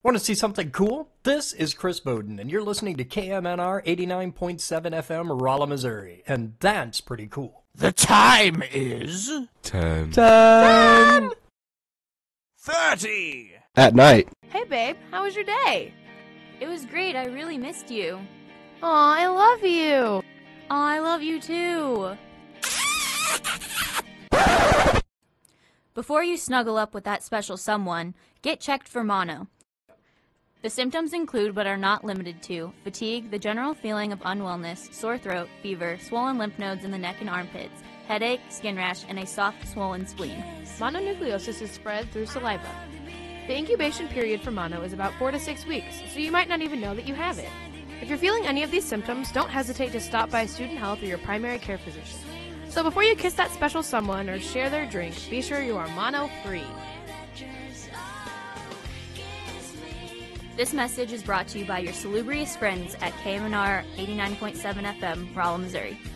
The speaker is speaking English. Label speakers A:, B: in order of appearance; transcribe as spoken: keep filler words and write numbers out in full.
A: Want to see something cool? This is Chris Bowden, and you're listening to K M N R eighty-nine point seven F M, Rolla, Missouri, and that's pretty cool.
B: The time is...
C: Ten.
A: Ten!
B: Thirty!
C: At night.
D: Hey, babe, how was your day?
E: It was great. I really missed you.
D: Aw, I love you.
E: Aw, I love you too. Before you snuggle up with that special someone, get checked for mono. The symptoms include, but are not limited to, fatigue, the general feeling of unwellness, sore throat, fever, swollen lymph nodes in the neck and armpits, headache, skin rash, and a soft, swollen spleen.
D: Mononucleosis is spread through saliva. The incubation period for mono is about four to six weeks, so you might not even know that you have it. If you're feeling any of these symptoms, don't hesitate to stop by Student Health or your primary care physician. So before you kiss that special someone or share their drink, be sure you are mono-free.
E: This message is brought to you by your salubrious friends at K M N R eighty-nine point seven F M, Rolla, Missouri.